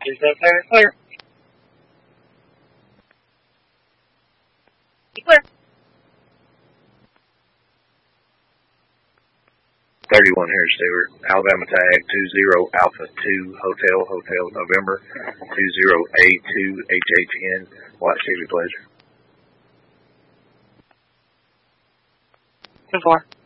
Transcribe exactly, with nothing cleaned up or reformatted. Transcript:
Is that clear? Clear. Clear. thirty-one here, Stewart. Alabama tag two zero Alpha two Hotel Hotel November two zero A two H H N. Watch T V, pleasure. Two four.